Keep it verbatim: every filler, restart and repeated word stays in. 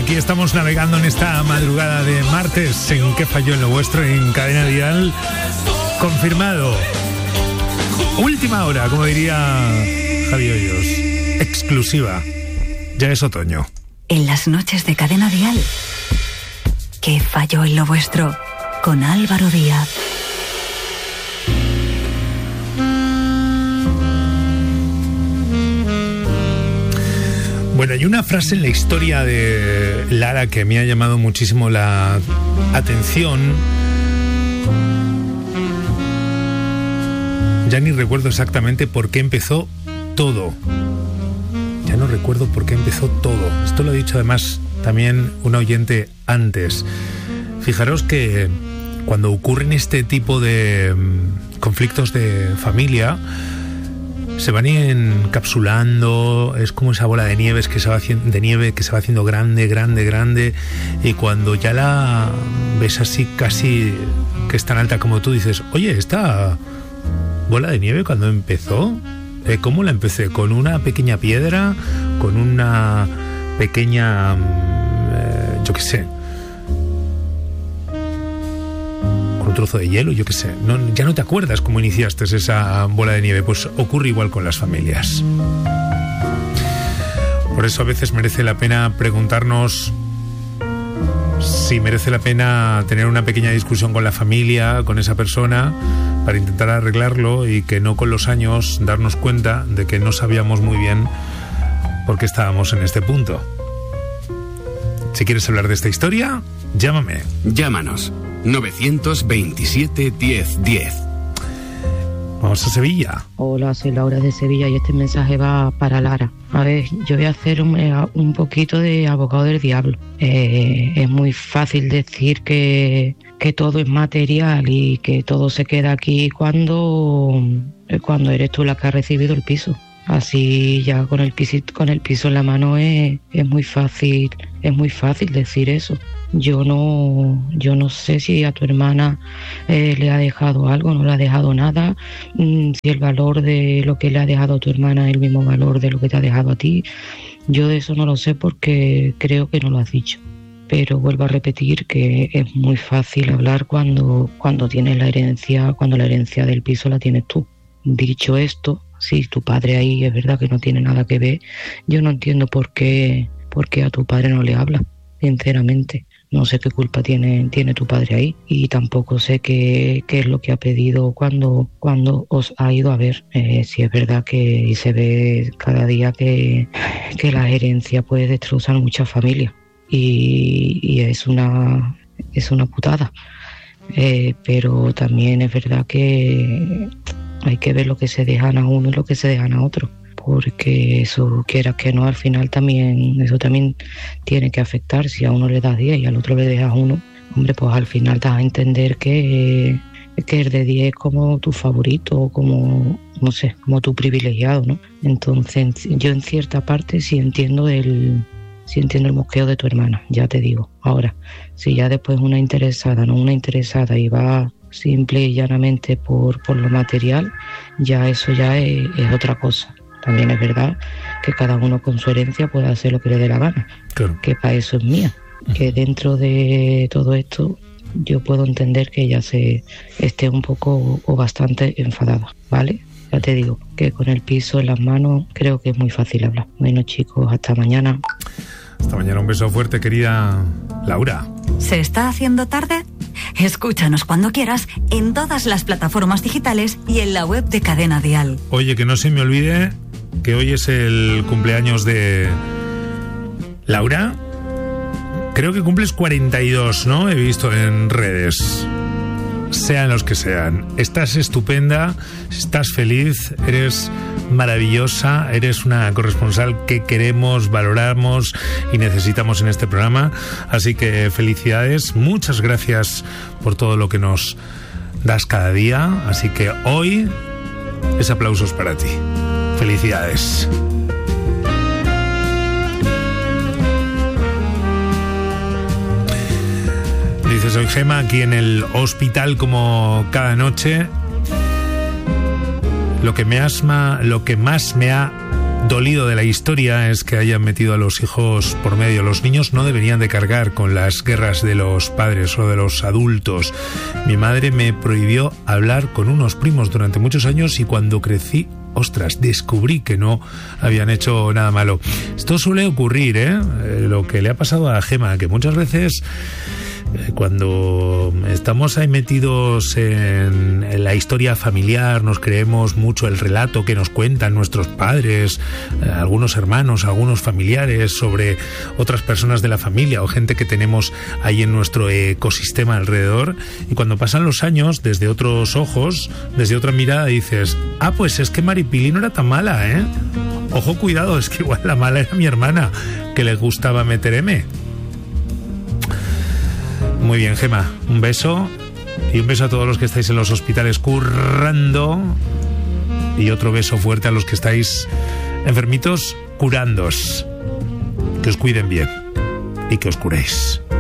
Aquí estamos navegando en esta madrugada de martes en ¿Qué falló en lo vuestro? En Cadena Dial. Confirmado. Última hora, como diría Javi Hoyos. Exclusiva. Ya es otoño. En las noches de Cadena Dial, ¿Qué falló en lo vuestro? Con Álvaro Díaz. Bueno, hay una frase en la historia de Lara que me ha llamado muchísimo la atención. Ya ni recuerdo exactamente por qué empezó todo. Ya no recuerdo por qué empezó todo. Esto lo ha dicho además también un oyente antes. Fijaros que cuando ocurren este tipo de conflictos de familia, se van encapsulando, es como esa bola de nieve que se va haciendo, de nieve que se va haciendo grande, grande, grande, y cuando ya la ves así casi que es tan alta como tú, dices, oye, esta bola de nieve cuando empezó, eh, ¿cómo la empecé? ¿Con una pequeña piedra? ¿Con una pequeña, eh, yo qué sé, un trozo de hielo, yo qué sé, no, ya no te acuerdas cómo iniciaste esa bola de nieve? Pues ocurre igual con las familias. Por eso a veces merece la pena preguntarnos si merece la pena tener una pequeña discusión con la familia, con esa persona, para intentar arreglarlo y que no con los años darnos cuenta de que no sabíamos muy bien por qué estábamos en este punto. Si quieres hablar de esta historia, llámame. Llámanos. novecientos veintisiete diez diez. Vamos a Sevilla. Hola, soy Laura de Sevilla y este mensaje va para Lara. A ver, yo voy a hacer un, un poquito de abogado del diablo. Eh, es muy fácil decir que, que todo es material y que todo se queda aquí cuando, cuando eres tú la que ha recibido el piso. Así ya con el piso, con el piso en la mano es, es muy fácil, es muy fácil decir eso. Yo no, yo no sé si a tu hermana eh, le ha dejado algo, no le ha dejado nada, mm, si el valor de lo que le ha dejado a tu hermana es el mismo valor de lo que te ha dejado a ti. Yo de eso no lo sé porque creo que no lo has dicho. Pero vuelvo a repetir que es muy fácil hablar cuando, cuando tienes la herencia, cuando la herencia del piso la tienes tú. Dicho esto, si tu padre ahí es verdad que no tiene nada que ver, yo no entiendo por qué, por qué a tu padre no le habla, sinceramente. No sé qué culpa tiene, tiene tu padre ahí y tampoco sé qué, qué es lo que ha pedido cuando, cuando os ha ido a ver. Eh, si es verdad que se ve cada día que, que la herencia puede destrozar muchas familias y, y es una, es una putada. Eh, pero también es verdad que hay que ver lo que se dejan a uno y lo que se dejan a otro. Porque eso, quieras que no, al final también, eso también tiene que afectar. Si a uno le das diez y al otro le dejas uno, hombre, pues al final te vas a entender que, que el de diez es como tu favorito, como, no sé, como tu privilegiado, ¿no? Entonces, yo en cierta parte sí entiendo el, sí entiendo el mosqueo de tu hermana, ya te digo. Ahora, si ya después una interesada, no una interesada y va simple y llanamente por, por lo material, ya eso ya es, es otra cosa. También es verdad que cada uno con su herencia puede hacer lo que le dé la gana, claro. Que para eso es mía, que dentro de todo esto yo puedo entender que ella se esté un poco o bastante enfadada, ¿vale? Ya te digo que con el piso en las manos creo que es muy fácil hablar. Bueno, chicos, hasta mañana. Hasta mañana, un beso fuerte, querida Laura. ¿Se está haciendo tarde? Escúchanos cuando quieras en todas las plataformas digitales y en la web de Cadena Dial. Oye, que no se me olvide que hoy es el cumpleaños de Laura. Creo que cumples cuarenta y dos, ¿no? He visto en redes. Sean los que sean. Estás estupenda, estás feliz, eres maravillosa, eres una corresponsal que queremos, valoramos y necesitamos en este programa. Así que felicidades, muchas gracias por todo lo que nos das cada día. Así que hoy es aplausos para ti. Felicidades. Dice, soy Gema, aquí en el hospital como cada noche. Lo que, me asma, lo que más me ha dolido de la historia es que hayan metido a los hijos por medio. Los niños no deberían de cargar con las guerras de los padres o de los adultos. Mi madre me prohibió hablar con unos primos durante muchos años y cuando crecí, ostras, descubrí que no habían hecho nada malo. Esto suele ocurrir, ¿eh? Eh, lo que le ha pasado a Gema, que muchas veces cuando estamos ahí metidos en, en la historia familiar, nos creemos mucho el relato que nos cuentan nuestros padres, eh, algunos hermanos, algunos familiares sobre otras personas de la familia o gente que tenemos ahí en nuestro ecosistema alrededor, y cuando pasan los años, desde otros ojos, desde otra mirada, dices, ah, pues es que Maripili no era tan mala, ¿eh? Ojo, cuidado, es que igual la mala era mi hermana, que le gustaba meter M. Muy bien, Gema, un beso y un beso a todos los que estáis en los hospitales currando y otro beso fuerte a los que estáis enfermitos curándos. Que os cuiden bien y que os curéis.